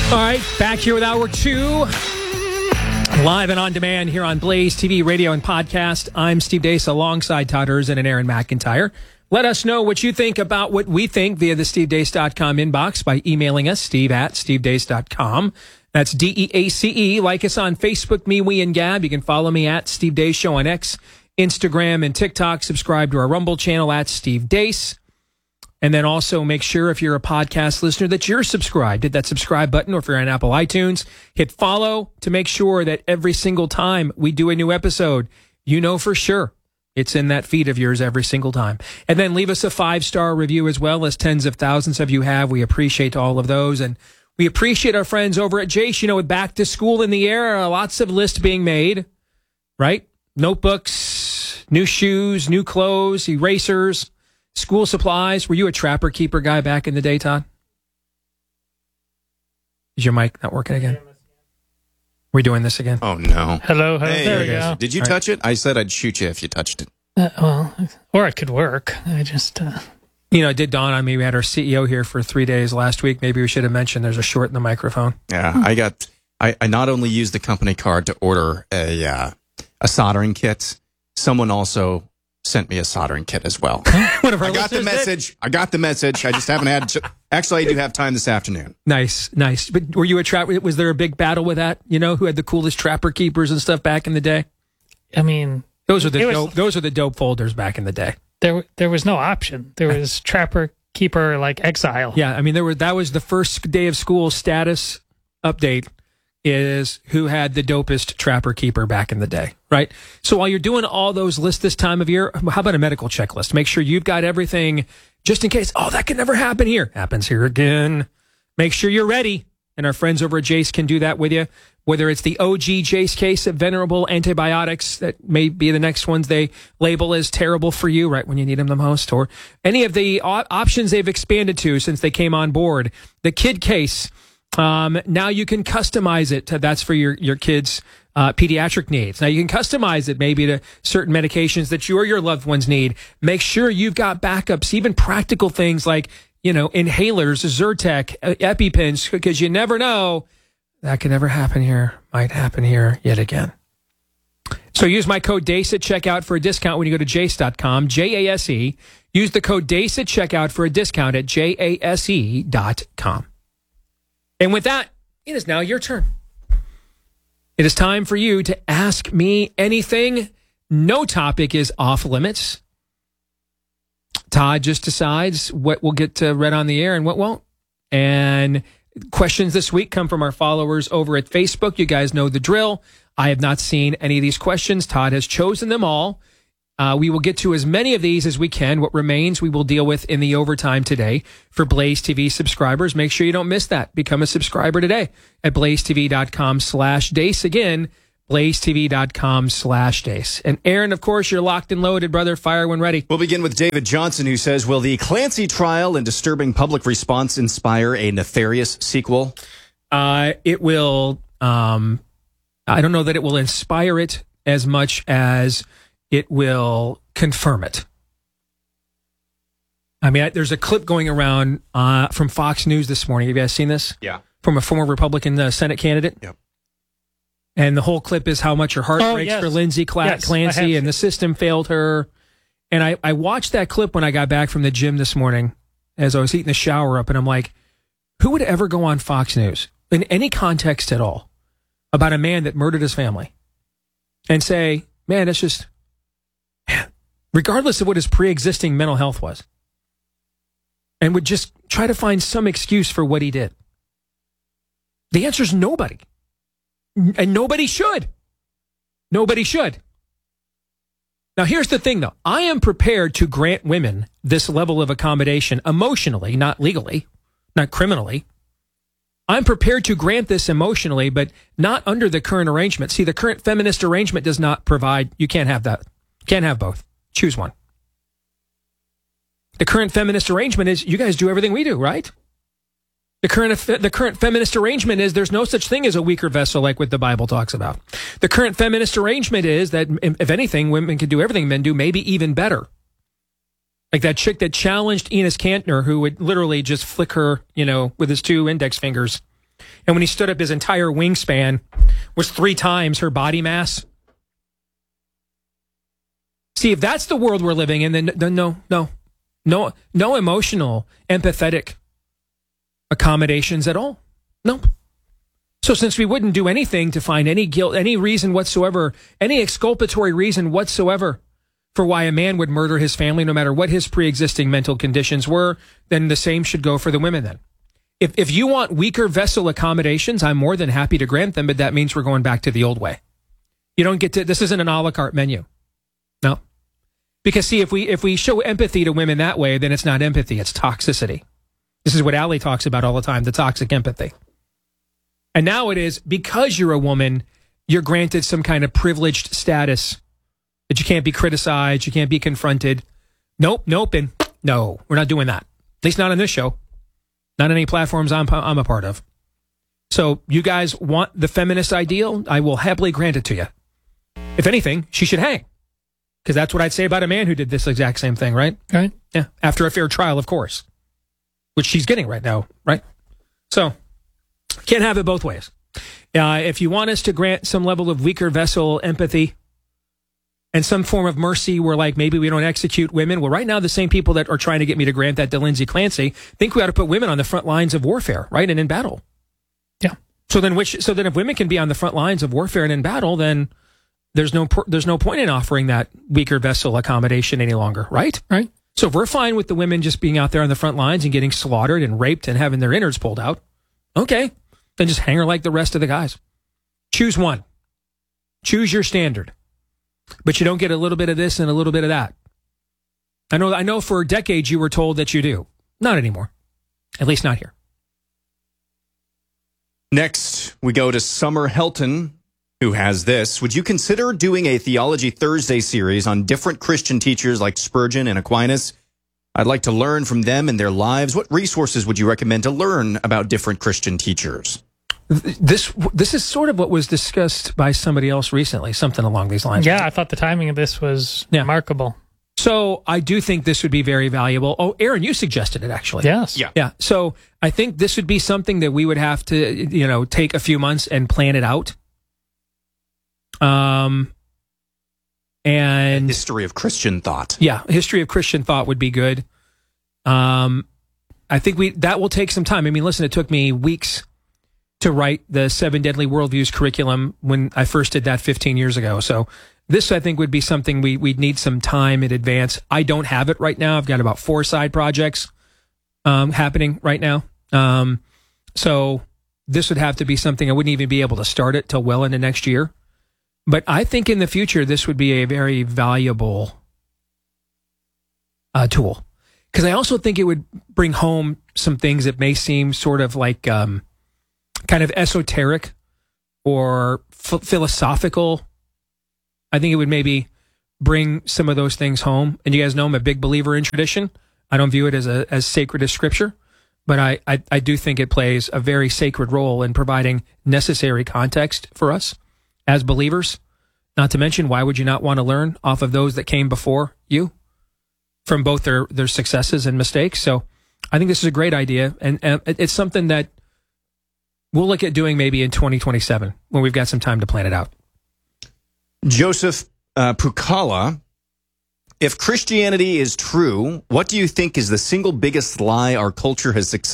All right, back here with Hour 2. Live and on demand here on Blaze TV, radio, and podcast. I'm Steve Deace alongside Todd Erzin and Aaron McIntyre. Let us know what you think about what we think via the stevedeace.com inbox by emailing us, steve@stevedeace.com. That's DEACE. Like us on Facebook, MeWe, and Gab. You can follow me at Steve Deace Show on X, Instagram, and TikTok. Subscribe to our Rumble channel at Steve Deace. And then also make sure if you're a podcast listener that you're subscribed. Hit that subscribe button, or if you're on Apple iTunes, hit follow to make sure that every single time we do a new episode, you know for sure it's in that feed of yours every single time. And then leave us a 5-star review as well, as tens of thousands of you have. We appreciate all of those. And we appreciate our friends over at Jace. You know, with back to school in the air, lots of lists being made, right? Notebooks, new shoes, new clothes, erasers, school supplies. Were you a Trapper Keeper guy back in the day, Todd? Is your mic not working again? We're doing this again? Oh, no. Hello. Hey, there we go. Did you touch it? I said I'd shoot you if you touched it. Or it could work. I just... You know, it did dawn on me. We had our CEO here for 3 days last week. Maybe we should have mentioned there's a short in the microphone. Yeah, I not only used the company card to order a soldering kit, someone also sent me a soldering kit as well. I got the message. I just haven't had actually, I do have time this afternoon. Nice. But were you a trapper? Was there a big battle with that? You know, who had the coolest Trapper Keepers and stuff back in the day? I mean, those are the dope folders back in the day. There was no option. There was Trapper Keeper like Exile. Yeah, I mean that was the first day of school status update, is who had the dopest Trapper Keeper back in the day, right? So while you're doing all those lists this time of year, how about a medical checklist? Make sure you've got everything just in case. Oh, that could never happen here. Happens here again. Make sure you're ready. And our friends over at Jace can do that with you. Whether it's the OG Jace case of venerable antibiotics that may be the next ones they label as terrible for you right when you need them the most, or any of the options they've expanded to since they came on board. The kid case, now you can customize it. That's for your kids' pediatric needs. Now you can customize it maybe to certain medications that you or your loved ones need. Make sure you've got backups, even practical things like, you know, inhalers, Zyrtec, EpiPens, because you never know. That could never happen here. Might happen here yet again. So use my code DACE at checkout for a discount when you go to jace.com, J-A-S-E. Use the code DACE at checkout for a discount at jase.com. And with that, it is now your turn. It is time for you to ask me anything. No topic is off limits. Todd just decides what will get read on the air and what won't. And questions this week come from our followers over at Facebook. You guys know the drill. I have not seen any of these questions. Todd has chosen them all. We will get to as many of these as we can. What remains, we will deal with in the overtime today. For Blaze TV subscribers, make sure you don't miss that. Become a subscriber today at blazetv.com/Deace. Again, blazetv.com/Deace. And Aaron, of course, you're locked and loaded, brother. Fire when ready. We'll begin with David Johnson, who says, will the Clancy trial and disturbing public response inspire a nefarious sequel? It will. I don't know that it will inspire it as much as it will confirm it. I mean, there's a clip going around from Fox News this morning. Have you guys seen this? Yeah. From a former Republican Senate candidate? Yep. And the whole clip is how much her heart breaks for Lindsay Clancy, and the system failed her. And I watched that clip when I got back from the gym this morning as I was heating the shower up, and I'm like, who would ever go on Fox News in any context at all about a man that murdered his family and say, man, that's just, regardless of what his pre-existing mental health was, and would just try to find some excuse for what he did? The answer is nobody. And nobody should. Nobody should. Now, here's the thing, though. I am prepared to grant women this level of accommodation emotionally, not legally, not criminally. I'm prepared to grant this emotionally, but not under the current arrangement. See, the current feminist arrangement does not provide, you can't have that. Can't have both. Choose one. The current feminist arrangement is you guys do everything we do, right? The current feminist arrangement is there's no such thing as a weaker vessel like what the Bible talks about. The current feminist arrangement is that, if anything, women can do everything men do, maybe even better. Like that chick that challenged Enos Kantner, who would literally just flick her, with his two index fingers And when he stood up, his entire wingspan was 3 times her body mass. See, if that's the world we're living in, then no emotional, empathetic accommodations at all. No. So since we wouldn't do anything to find any guilt, any reason whatsoever, any exculpatory reason whatsoever for why a man would murder his family, no matter what his pre-existing mental conditions were, then the same should go for the women then. If you want weaker vessel accommodations, I'm more than happy to grant them, but that means we're going back to the old way. You don't get to, this isn't an a la carte menu. No. Because see, if we show empathy to women that way, then it's not empathy, it's toxicity. This is what Allie talks about all the time, the toxic empathy. And now it is, because you're a woman, you're granted some kind of privileged status that you can't be criticized, you can't be confronted. Nope, and no, we're not doing that. At least not on this show. Not on any platforms I'm a part of. So you guys want the feminist ideal? I will happily grant it to you. If anything, she should hang. Because that's what I'd say about a man who did this exact same thing, right? Right. Yeah, after a fair trial, of course. Which she's getting right now, right? So, can't have it both ways. If you want us to grant some level of weaker vessel empathy and some form of mercy where, like, maybe we don't execute women, well, right now the same people that are trying to get me to grant that to Lindsay Clancy think we ought to put women on the front lines of warfare, right, and in battle. Yeah. So then if women can be on the front lines of warfare and in battle, then there's no point in offering that weaker vessel accommodation any longer, right? Right. So if we're fine with the women just being out there on the front lines and getting slaughtered and raped and having their innards pulled out, okay, then just hang her like the rest of the guys. Choose one. Choose your standard. But you don't get a little bit of this and a little bit of that. I know for decades you were told that you do. Not anymore. At least not here. Next, we go to Summer Helton, who has this. Would you consider doing a Theology Thursday series on different Christian teachers like Spurgeon and Aquinas? I'd like to learn from them and their lives. What resources would you recommend to learn about different Christian teachers? This is sort of what was discussed by somebody else recently, something along these lines. Yeah, I thought the timing of this was remarkable. So I do think this would be very valuable. Oh, Aaron, you suggested it, actually. Yes. Yeah. So I think this would be something that we would have to, take a few months and plan it out. And history of Christian thought. Yeah, history of Christian thought would be good. I think that will take some time. I mean, listen, it took me weeks to write the 7 Deadly Worldviews curriculum when I first did that 15 years ago. So this, I think, would be something we'd need some time in advance. I don't have it right now. I've got about 4 side projects happening right now. So this would have to be something I wouldn't even be able to start it till well into next year. But I think in the future, this would be a very valuable tool. Because I also think it would bring home some things that may seem sort of like kind of esoteric or philosophical. I think it would maybe bring some of those things home. And you guys know I'm a big believer in tradition. I don't view it as sacred as Scripture. But I do think it plays a very sacred role in providing necessary context for us as believers. Not to mention, why would you not want to learn off of those that came before you from both their successes and mistakes? So I think this is a great idea. And it's something that we'll look at doing maybe in 2027 when we've got some time to plan it out. Joseph Pukala, if Christianity is true, what do you think is the single biggest lie our culture has successfully